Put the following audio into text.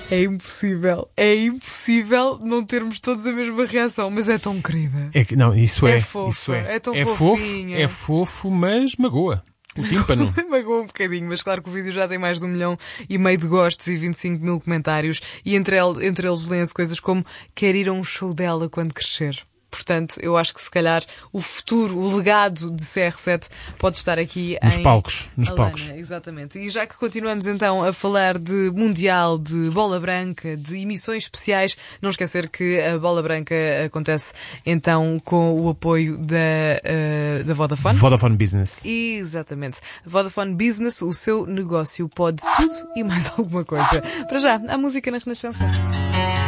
É impossível não termos todos a mesma reação, mas é tão querida. Não, isso é. Fofa, Isso é. É tão fofo, fofinha. é fofo, mas magoa. O tímpano. Magoa um bocadinho, mas claro que o vídeo já tem mais de 1,5 milhão de gostos e 25 mil comentários. E entre eles leem-se coisas como: quer ir a um show dela quando crescer. Portanto, eu acho que se calhar o futuro, o legado de CR7 pode estar aqui nos em palcos. Exatamente. E já que continuamos então a falar de Mundial, de Bola Branca, de emissões especiais, não esquecer que a Bola Branca acontece então com o apoio da Vodafone. Vodafone Business. Exatamente. Vodafone Business, o seu negócio pode tudo e mais alguma coisa. Para já, a música na Renascença.